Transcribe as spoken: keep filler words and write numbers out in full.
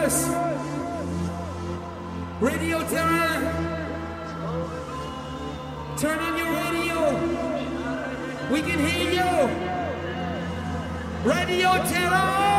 us. Radio Terror. Turn on your radio. We can hear you. Radio Terror.